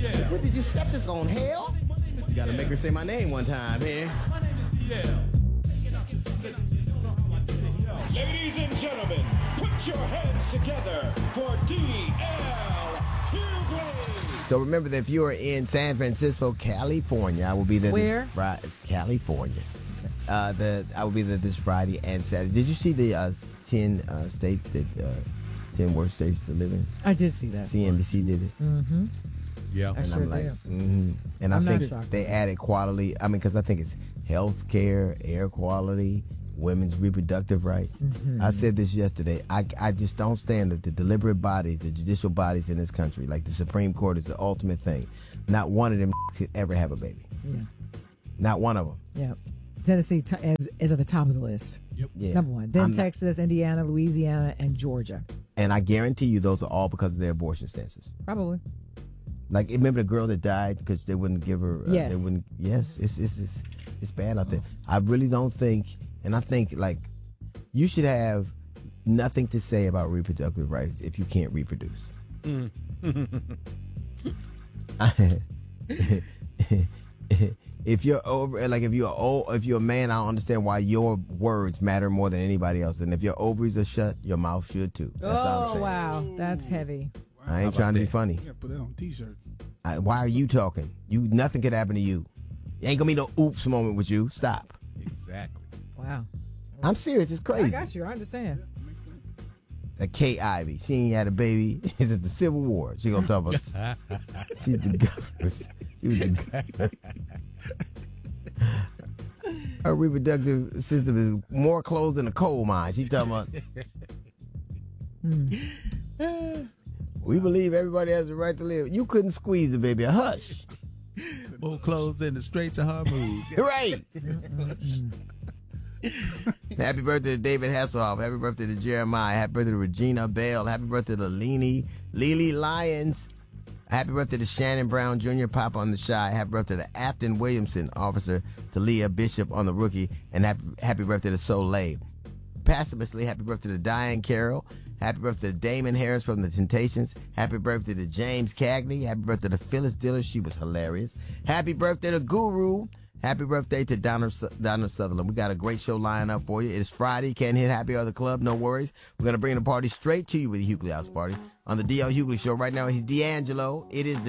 What did you set this on, hell? You gotta make her say my name one time here. Ladies and gentlemen, put your hands together for D.L. Hughley. So remember that if you are in San Francisco, California, I will be there. Where? California. I will be there this Friday and Saturday. Did you see the 10 states that 10 worst states to live in? I did see that. CNBC did it. Mm-hmm. Yeah. I sure did. And I'm I not think shocked. they added quality. I mean, because I think it's health care, air quality, women's reproductive rights. Mm-hmm. I said this yesterday. I just don't stand that the deliberate bodies, the judicial bodies in this country, like the Supreme Court is the ultimate thing. Not one of them could ever have a baby. Yeah. Not one of them. Yeah. Tennessee is at the top of the list. Yep. Yeah. Number one. Then Texas, Indiana, Louisiana, and Georgia. And I guarantee you those are all because of their abortion stances. Probably. Like, remember the girl that died because they wouldn't give her... Yes. They wouldn't, yes, it's bad out there. I really don't think... And I think, like, you should have nothing to say about reproductive rights if you can't reproduce. If you're over, like, if you're a man, I don't understand why your words matter more than anybody else. And if your ovaries are shut, your mouth should too. That's all I'm saying. Wow. That's heavy. I ain't trying to be funny. Yeah, put that on a t-shirt. Why are you talking? Nothing could happen to you. It ain't gonna be no oops moment with you. Stop. Exactly. Wow. I'm serious. It's crazy. I got you. I understand. That makes sense. Kay Ivey, she ain't had a baby. It's at the Civil War. She gonna talk about. She's the governor. She was the governor. Her reproductive system is more closed than a coal mine. She talking about. We believe everybody has the right to live. You couldn't squeeze a baby. Hush. More clothes than the straight to her move. Right. Happy birthday to David Hasselhoff. Happy birthday to Jeremiah. Happy birthday to Regina Bell. Happy birthday to Lily Lyons. Happy birthday to Shannon Brown Jr., Papa on the Shy. Happy birthday to Afton Williamson, Officer Talia Bishop on the Rookie. And happy birthday to Soleil. Posthumously, happy birthday to Diane Carroll. Happy birthday to Damon Harris from The Temptations. Happy birthday to James Cagney. Happy birthday to Phyllis Diller. She was hilarious. Happy birthday to Guru. Happy birthday to Donald Sutherland. We got a great show lined up for you. It's Friday. Can't hit Happy Hour the Club. No worries. We're going to bring the party straight to you with the Hughley House Party on the D.L. Hughley Show. Right now, he's D'Angelo. It is the